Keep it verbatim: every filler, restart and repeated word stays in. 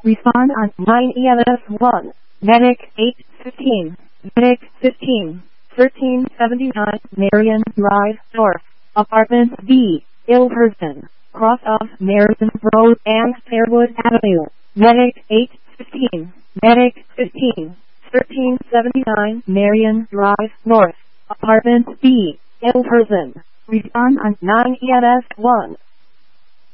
Respond on nine E M S one. Medic eight fifteen. Medic fifteen. thirteen seventy-nine Marion Drive North. Apartment B. Ill person. Cross of Marion Road and Fairwood Avenue. Medic eight fifteen. Medic fifteen. thirteen seventy-nine Marion Drive North. Apartment B. Ill person. Respond on nine E M S one.